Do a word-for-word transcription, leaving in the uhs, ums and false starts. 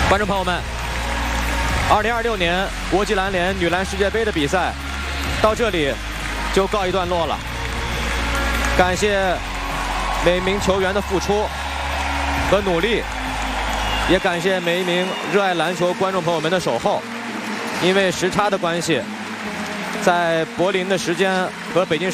观众朋友们，二零二六年国际篮联女篮世界杯的比赛到这里就告一段落了。感谢每名球员的付出和努力，也感谢每一名热爱篮球观众朋友们的守候。因为时差的关系，在柏林的时间和北京